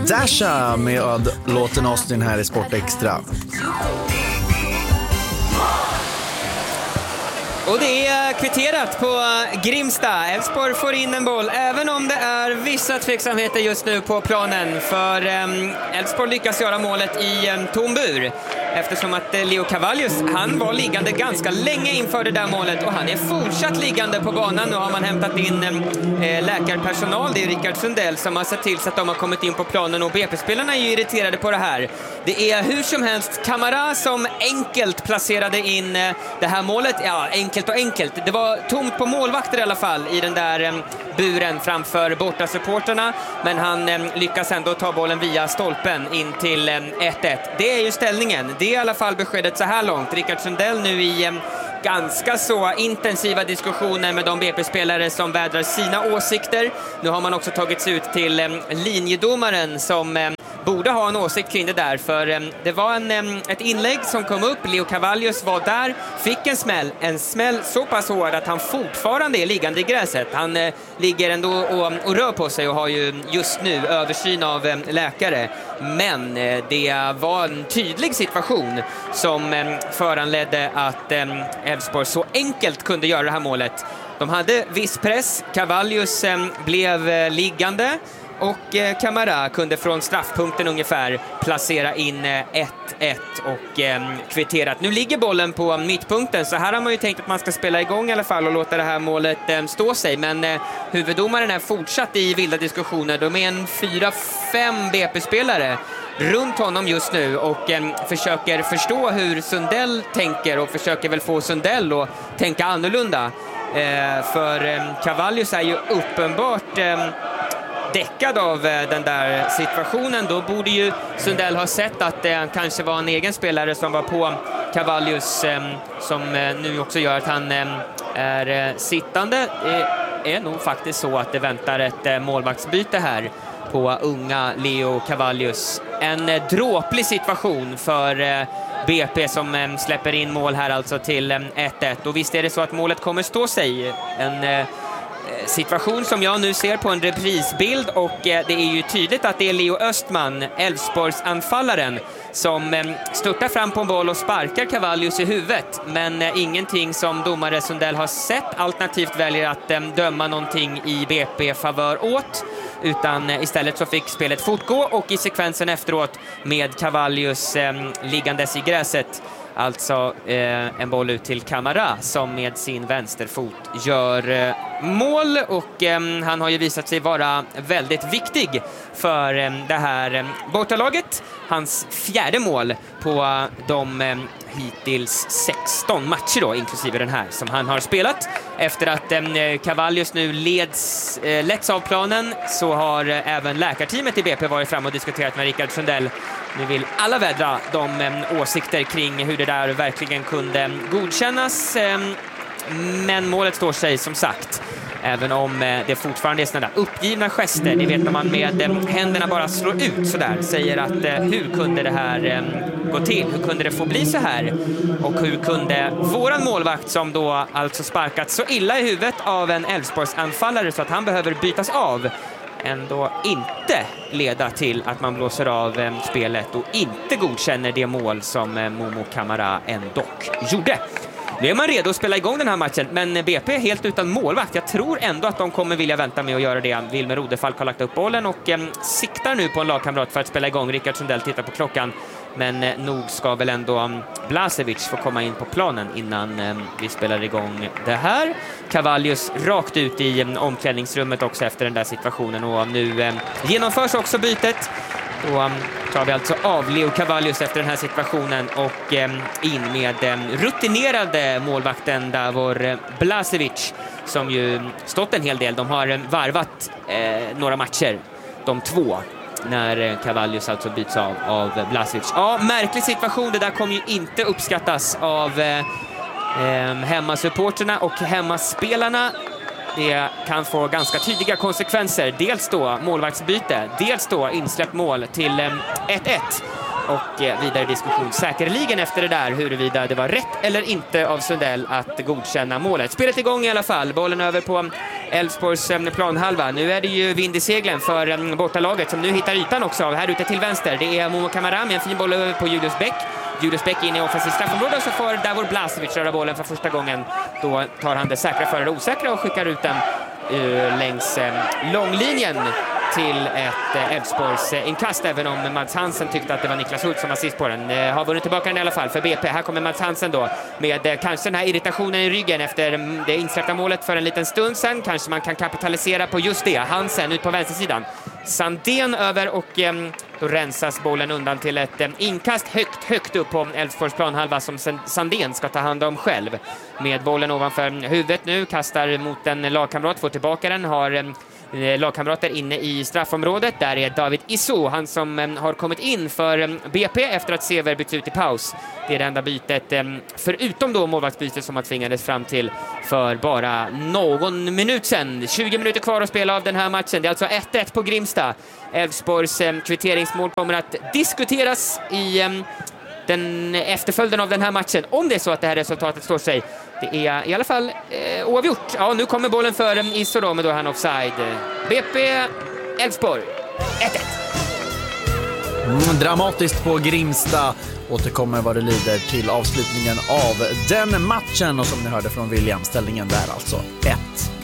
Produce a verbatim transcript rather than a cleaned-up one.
Dasha med låten Austin här i Sport Extra. Och det är kvitterat på Grimsta. Elfsborg får in en boll, även om det är vissa tveksamheter just nu på planen. För Elfsborg lyckas göra målet i tom bur. Eftersom att Leo Cavallius, han var liggande ganska länge inför det där målet. Och han är fortsatt liggande på banan. Nu har man hämtat in eh, läkarpersonal. Det är Rickard Sundell som har sett till så att de har kommit in på planen. Och B P-spelarna är ju irriterade på det här. Det är hur som helst Camara som enkelt placerade in eh, det här målet. Ja, enkelt och enkelt. Det var tomt på målvakter i alla fall i den där eh, buren framför borta supporterna. Men han eh, lyckas ändå ta bollen via stolpen in till eh, ett ett. Det är ju ställningen. Det är i alla fall beskedet så här långt. Rickard Sundell nu i eh, ganska så intensiva diskussioner med de B P-spelare som vädrar sina åsikter. Nu har man också tagit sig ut till eh, linjedomaren som eh, borde ha en åsikt kring det där. För eh, det var en, eh, ett inlägg som kom upp. Leo Cavallius var där, fick en smäll. En smäll så pass hård att han fortfarande är liggande i gräset. Han eh, ligger ändå och, och rör på sig och har ju just nu översyn av eh, läkare. Men eh, det var en tydlig situation som eh, föranledde att eh, Elfsborg så enkelt kunde göra det här målet. De hade viss press. Cavallius eh, blev eh, liggande. Och eh, Camara kunde från straffpunkten ungefär placera in eh, ett ett och eh, kvitterat. Nu ligger bollen på mittpunkten, så här har man ju tänkt att man ska spela igång i alla fall och låta det här målet eh, stå sig. Men eh, huvuddomaren är fortsatt i vilda diskussioner. De är en fyra fem B P-spelare runt honom just nu och eh, försöker förstå hur Sundell tänker och försöker väl få Sundell att tänka annorlunda. Eh, för eh, Cavallius är ju uppenbart Eh, däckad av den där situationen. Då borde ju Sundell ha sett att det kanske var en egen spelare som var på Cavallius som nu också gör att han är sittande. Det är nog faktiskt så att det väntar ett målvaktsbyte här på unga Leo Cavallius. En dråplig situation för B P som släpper in mål här alltså till ett ett. Och visst är det så att målet kommer stå sig. En situation som jag nu ser på en reprisbild, och det är ju tydligt att det är Leo Östman, Elfsborgs anfallaren, som störtar fram på en boll och sparkar Cavallius i huvudet, men ingenting som domare Sundell har sett, alternativt väljer att döma någonting i B P-favör åt, utan istället så fick spelet fortgå, och i sekvensen efteråt med Cavallius eh, liggandes i gräset, alltså eh, en boll ut till Camara som med sin vänsterfot gör eh, mål, och eh, han har ju visat sig vara väldigt viktig för eh, det här eh, bortalaget. Hans fjärde mål på de eh, hittills sexton matcher då, inklusive den här som han har spelat. Efter att eh, Cavallius nu leds, eh, lätts av planen, så har eh, även läkarteamet i B P varit fram och diskuterat med Rickard Sundell. Nu vill alla vädra de eh, åsikter kring hur det där verkligen kunde godkännas. Eh, men målet står sig som sagt. Även om eh, det fortfarande är sådana där uppgivna gester. Det vet när man med eh, händerna bara slår ut sådär. Säger att eh, hur kunde det här eh, gå till? Hur kunde det få bli så här? Och hur kunde våran målvakt, som då alltså sparkat så illa i huvudet av en Elfsborgs anfallare så att han behöver bytas av, ändå inte leda till att man blåser av eh, spelet och inte godkänner det mål som eh, Momo Camara ändå gjorde. Nu är man redo att spela igång den här matchen, men B P är helt utan målvakt. Jag tror ändå att de kommer vilja vänta med att göra det. Wilmer Rodefalk har lagt upp bollen och eh, siktar nu på en lagkamrat för att spela igång. Rickard Sundell tittar på klockan, men eh, nog ska väl ändå um, Blasevic få komma in på planen innan eh, vi spelar igång det här. Cavallius rakt ut i um, omklädningsrummet också efter den där situationen, och nu eh, genomförs också bytet. Då um, tar vi alltså av Leo Cavallius efter den här situationen och um, in med um, rutinerade målvakten Davor uh, Blasevic, som ju stått en hel del. De har um, varvat uh, några matcher, de två, när uh, Cavallius alltså byts av av uh, Blasevic. Ja, märklig situation. Det där kommer ju inte uppskattas av uh, um, hemmasupporterna och hemmaspelarna. Det kan få ganska tydliga konsekvenser. Dels då målvaktsbyte, dels då insläppt mål till ett ett. Och vidare diskussion säkerligen efter det där huruvida det var rätt eller inte av Sundell att godkänna målet. Spelet igång i alla fall. Bollen över på Elfsborgs planhalva. Nu är det ju vind i seglen för bortalaget som nu hittar ytan också här ute till vänster. Det är Momo Kamara med en fin boll över på Julius Bäck. Julius Bäck in i offensivt straffområde och så får Davor Blasevic röra bollen för första gången. Då tar han det säkra före det osäkra och skickar ut den uh, längs uh, långlinjen till ett Elfsborgs uh, inkast, även om Mads Hansen tyckte att det var Niklas Hult som var sist på den. Uh, har vunnit tillbaka den i alla fall för B P. Här kommer Mads Hansen då med uh, kanske den här irritationen i ryggen efter um, det insläppta målet för en liten stund sedan. Kanske man kan kapitalisera på just det. Hansen ut på vänstersidan. Sandén över och um, då rensas bollen undan till ett um, inkast högt, högt upp på Elfsborgs planhalva som Sandén ska ta hand om själv. Med bollen ovanför huvudet nu, kastar mot en lagkamrat, får tillbaka den, har um, lagkamrater inne i straffområdet. Där är David Isso, han som um, har kommit in för um, B P efter att Sever bytt ut i paus. Det är det enda bytet, um, förutom då målvaktsbytet som man tvingades fram till för bara någon minut sedan. tjugo minuter kvar att spela av den här matchen. Det är alltså ett ett på Grimsta. Elfsborgs um, kvitteringsmål kommer att diskuteras i um, den efterföljden av den här matchen. Om det är så att det här resultatet står sig. Det är i alla fall eh, oavgjort. Ja, nu kommer bollen för um, Isso då, men då är han offside. B P Elfsborg ett ett. Mm, dramatiskt på Grimsta. Återkommer vad det lider till avslutningen av den matchen. Och som ni hörde från William, ställningen där alltså ett